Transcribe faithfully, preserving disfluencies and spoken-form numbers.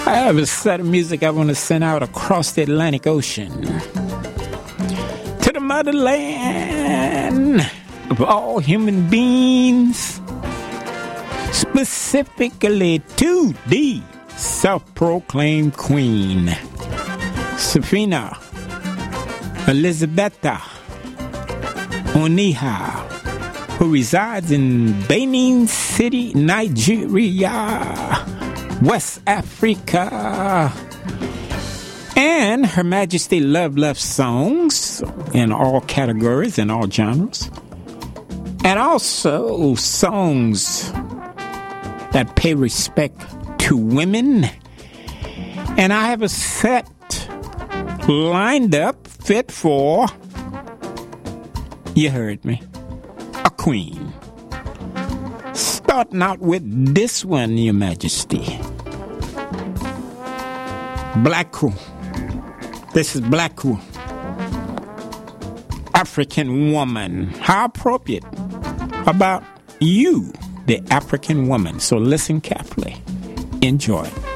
I have a set of music I want to send out across the Atlantic Ocean to the motherland of all human beings, specifically to the self-proclaimed queen, Safina Elizabetha Oniha, who resides in Benin City, Nigeria, West Africa. And Her Majesty Love Love songs in all categories and all genres. And also songs that pay respect to women. And I have a set lined up fit for, you heard me, a queen. Starting out with this one, Your Majesty. Black Crew. This is Black Crew. African woman. How appropriate about you, the African woman. So listen carefully. Enjoy.